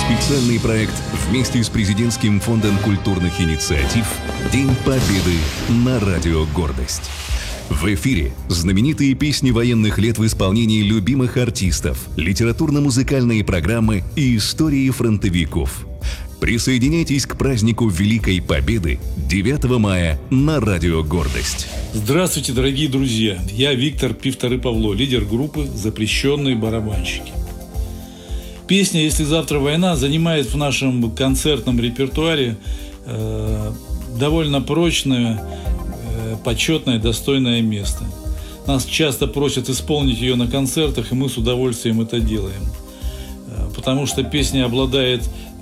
Специальный проект вместе с Президентским фондом культурных инициатив «День Победы» на радио «Гордость». В эфире знаменитые песни военных лет в исполнении любимых артистов, литературно-музыкальные программы и истории фронтовиков. Присоединяйтесь к празднику Великой Победы 9 мая на радио «Гордость». Здравствуйте, дорогие друзья! Я Виктор Пивторы Павло, лидер группы «Запрещенные барабанщики». Песня «Если завтра война» занимает в нашем концертном репертуаре довольно прочное, почетное, достойное место. Нас часто просят исполнить ее на концертах, и мы с удовольствием это делаем. Потому что песня обладает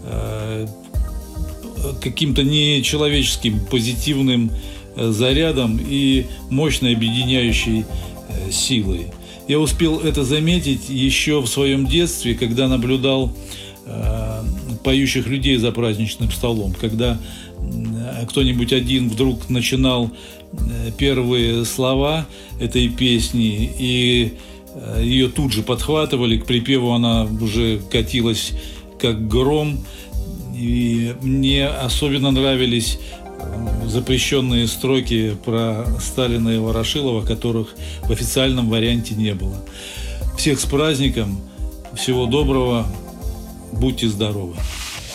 каким-то нечеловеческим позитивным зарядом и мощной объединяющей силой. Я успел это заметить еще в своем детстве, когда наблюдал поющих людей за праздничным столом, когда кто-нибудь один вдруг начинал первые слова этой песни, и ее тут же подхватывали, к припеву она уже катилась как гром. И мне особенно нравились запрещенные строки про Сталина и Ворошилова, которых в официальном варианте не было. Всех с праздником, всего доброго, будьте здоровы!